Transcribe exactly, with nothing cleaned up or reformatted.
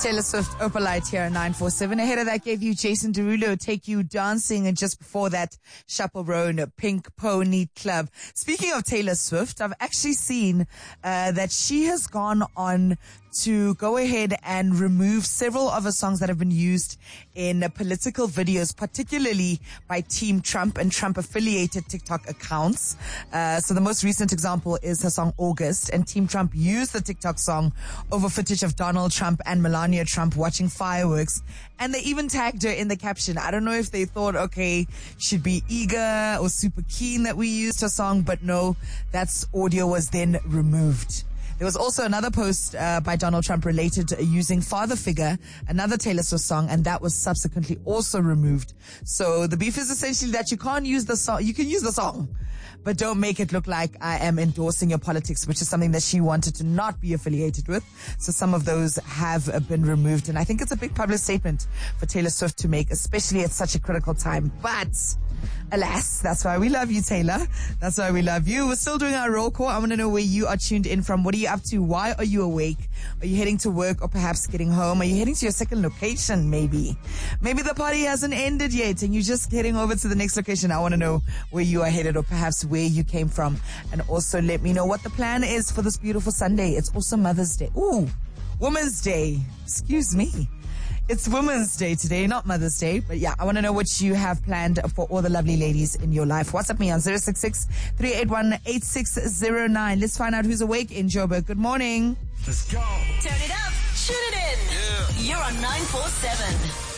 Taylor Swift, Opalite here at nine four seven. Ahead of that gave you Jason Derulo, Take You Dancing, and just before that, Chaperone, Pink Pony Club. Speaking of Taylor Swift, I've actually seen uh, that she has gone on to go ahead and remove several of her songs that have been used in uh, political videos, particularly by Team Trump and Trump-affiliated TikTok accounts. Uh, so the most recent example is her song August, and Team Trump used the TikTok song over footage of Donald Trump and Melania Trump watching fireworks, and they even tagged her in the caption. I don't know if they thought, okay, she'd be eager or super keen that we used her song, but no, that's audio was then removed. There was also another post uh, by Donald Trump related to using Father Figure, another Taylor Swift song, and that was subsequently also removed. So the beef is essentially that you can't use the song, you can use the song, but don't make it look like I am endorsing your politics, which is something that she wanted to not be affiliated with. So some of those have been removed, and I think it's a big public statement for Taylor Swift to make, especially at such a critical time. But alas, that's why we love you, Taylor. That's why we love you. We're still doing our roll call. I want to know where you are tuned in from. What are you up to? Why are you awake? Are you heading to work or perhaps getting home? Are you heading to your second location maybe? Maybe the party hasn't ended yet and you're just heading over to the next location. I want to know where you are headed or perhaps where you came from. And also let me know what the plan is for this beautiful Sunday. It's also Mother's Day. Ooh, Women's Day. Excuse me. It's Women's Day today, not Mother's Day. But yeah, I want to know what you have planned for all the lovely ladies in your life. WhatsApp me on zero six six, three eight one, eight six zero nine. Let's find out who's awake in Joburg. Good morning. Let's go. Turn it up. Shoot it in. Yeah. You're on nine four seven.